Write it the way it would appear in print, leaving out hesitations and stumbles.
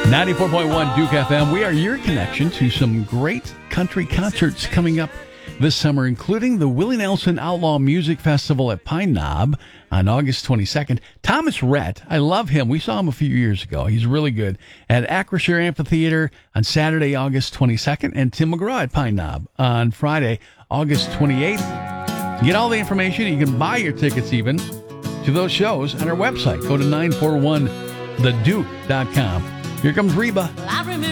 94.1 Duke FM. We are your connection to some great country concerts coming up this summer, including the Willie Nelson Outlaw Music Festival at Pine Knob on August 22nd. Thomas Rhett, I love him. We saw him a few years ago. He's really good. At Acrisure Amphitheater on Saturday, August 22nd, and Tim McGraw at Pine Knob on Friday, August 28th. Get all the information. You can buy your tickets even to those shows on our website. Go to 941theduke.com. Here comes Reba.